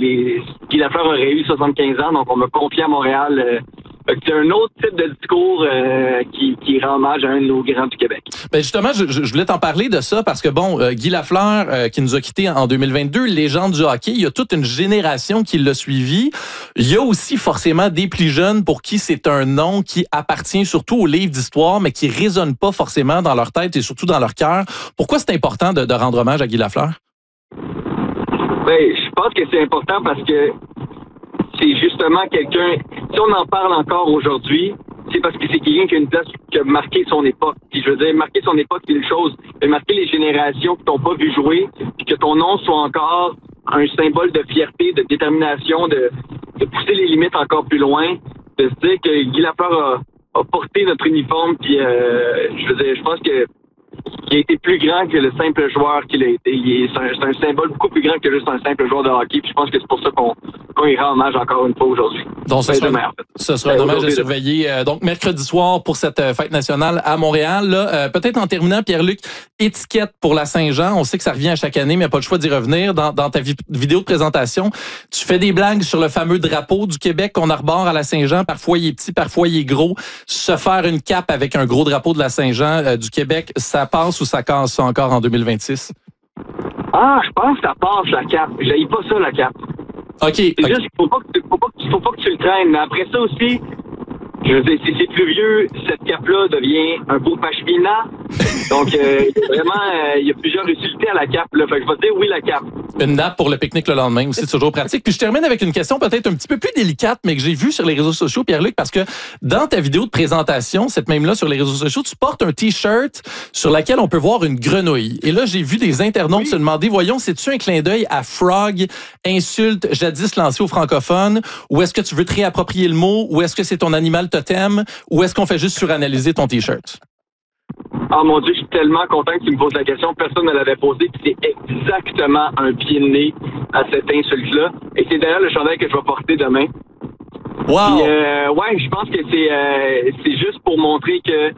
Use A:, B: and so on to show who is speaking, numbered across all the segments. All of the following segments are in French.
A: Guy Lafleur aurait eu 75 ans, donc on m'a confié à Montréal. C'est un autre type de discours qui rend hommage à un de nos grands du Québec.
B: Ben justement, je voulais t'en parler de ça parce que, Guy Lafleur, qui nous a quittés en 2022, légende du hockey, il y a toute une génération qui l'a suivi. Il y a aussi forcément des plus jeunes pour qui c'est un nom qui appartient surtout aux livres d'histoire, mais qui résonne pas forcément dans leur tête et surtout dans leur cœur. Pourquoi c'est important de rendre hommage à Guy Lafleur?
A: Ben, je pense que c'est important parce que c'est justement quelqu'un, si on en parle encore aujourd'hui, c'est parce que c'est quelqu'un qui a marqué son époque. Puis je veux dire, marquer son époque, c'est une chose, mais marquer les générations qui t'ont pas vu jouer, puis que ton nom soit encore un symbole de fierté, de détermination, de pousser les limites encore plus loin, de se dire que Guy Lafleur a porté notre uniforme, puis je veux dire, je pense que il a été plus grand que le simple joueur qu'il a été. C'est un symbole beaucoup plus grand que juste un simple joueur de hockey. Puis je pense que c'est pour ça qu'on y rend hommage encore une fois aujourd'hui.
B: Donc, ce sera un hommage à surveiller. Donc, mercredi soir pour cette fête nationale à Montréal. Là, peut-être en terminant, Pierre-Luc, étiquette pour la Saint-Jean. On sait que ça revient à chaque année, mais il n'y a pas le choix d'y revenir. Dans ta vidéo de présentation, tu fais des blagues sur le fameux drapeau du Québec qu'on arbore à la Saint-Jean. Parfois, il est petit, parfois, il est gros. Se faire une cape avec un gros drapeau de la Saint-Jean du Québec, ça passe ou ça casse ça encore en 2026?
A: Ah, je pense que ça passe, la cape. J'haïs pas ça, la cape.
B: OK.
A: C'est juste qu'il faut pas que tu le traînes. Mais après ça aussi, je veux dire, si c'est plus vieux, cette cape-là devient un beau pashmina. Donc, vraiment, il y a plusieurs utilités à la cape. Là. Fait que je vais te dire oui, la cape.
B: Une nappe pour le pique-nique le lendemain aussi, c'est toujours pratique. Puis je termine avec une question peut-être un petit peu plus délicate, mais que j'ai vue sur les réseaux sociaux, Pierre-Luc, parce que dans ta vidéo de présentation, cette même-là sur les réseaux sociaux, tu portes un T-shirt sur lequel on peut voir une grenouille. Et là, j'ai vu des internautes se demander, voyons, c'est-tu un clin d'œil à Frog, insulte jadis lancée aux francophones, ou est-ce que tu veux te réapproprier le mot, ou est-ce que c'est ton animal totem, ou est-ce qu'on fait juste suranalyser ton T-shirt?
A: Ah mon Dieu, je suis tellement content que tu me poses la question. Personne ne l'avait posée. C'est exactement un pied de nez à cette insulte-là. Et c'est d'ailleurs le chandail que je vais porter demain.
B: Wow!
A: Puis, ouais, je pense que c'est juste pour montrer que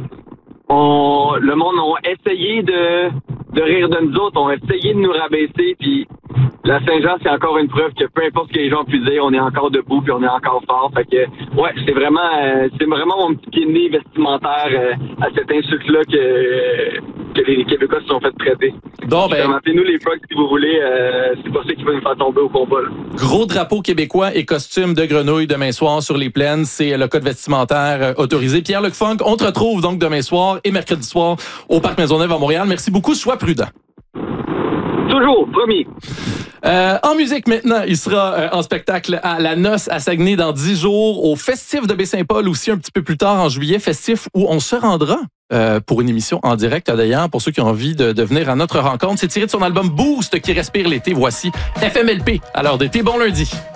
A: le monde a essayé de rire de nous autres, ont essayé de nous rabaisser. Puis la Saint-Jean, c'est encore une preuve que peu importe ce que les gens puissent dire, on est encore debout puis on est encore fort. Fait que, ouais, c'est vraiment mon petit pied de nez vestimentaire à cette insulte-là que les Québécois se sont fait traiter.
B: Bon, ben.
A: Appelez-nous les frogs si vous voulez. C'est pas ça qui va nous faire tomber au combat, là.
B: Gros drapeau québécois et costume de grenouille demain soir sur les plaines. C'est le code vestimentaire autorisé. Pierre-Luc Funk, on te retrouve donc demain soir et mercredi soir au Parc Maisonneuve à Montréal. Merci beaucoup. Sois prudent.
A: Toujours, promis.
B: En musique maintenant, il sera en spectacle à La Noce à Saguenay dans 10 jours, au Festif de Baie-Saint-Paul aussi un petit peu plus tard en juillet, Festif où on se rendra pour une émission en direct d'ailleurs, pour ceux qui ont envie de venir à notre rencontre. C'est tiré de son album Boost qui respire l'été. Voici FMLP à l'heure d'été. Bon lundi.